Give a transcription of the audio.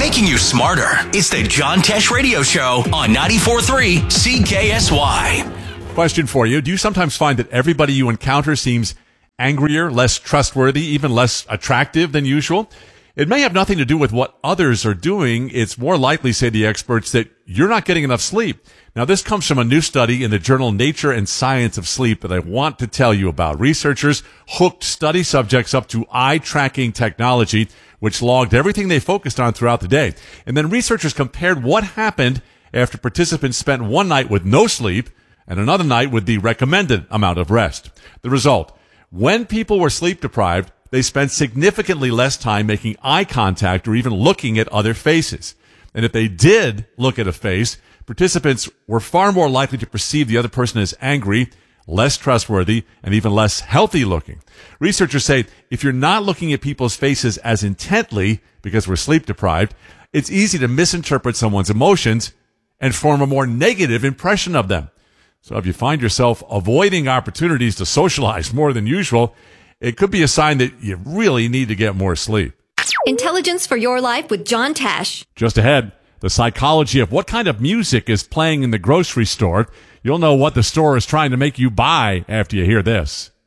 making you smarter. It's the John Tesh Radio Show on 94.3 CKSY. Question for you. Do you sometimes find that everybody you encounter seems angrier, less trustworthy, even less attractive than usual? It may have nothing to do with what others are doing. It's more likely, say the experts, that you're not getting enough sleep. Now, this comes from a new study in the journal Nature and Science of Sleep that I want to tell you about. Researchers hooked study subjects up to eye-tracking technology, which logged everything they focused on throughout the day. And then researchers compared what happened after participants spent one night with no sleep and another night with the recommended amount of rest. The result, when people were sleep deprived, they spent significantly less time making eye contact or even looking at other faces. And if they did look at a face, participants were far more likely to perceive the other person as angry, less trustworthy, and even less healthy looking. Researchers say if you're not looking at people's faces as intently because we're sleep deprived, it's easy to misinterpret someone's emotions and form a more negative impression of them. So if you find yourself avoiding opportunities to socialize more than usual, it could be a sign that you really need to get more sleep. Intelligence for Your Life with John Tesh. Just ahead, the psychology of what kind of music is playing in the grocery store. You'll know what the store is trying to make you buy after you hear this.